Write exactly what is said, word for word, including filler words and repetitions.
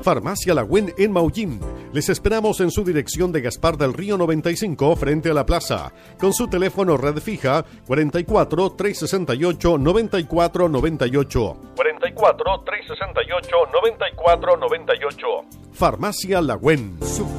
Farmacia Lagüen en Maullín. Les esperamos en su dirección de Gaspar del Río noventa y cinco frente a la plaza, con su teléfono red fija cuarenta y cuatro, trescientos sesenta y ocho, noventa y cuatro noventa y ocho. cuarenta y cuatro, trescientos sesenta y ocho, noventa y cuatro noventa y ocho. Farmacia Lagüen.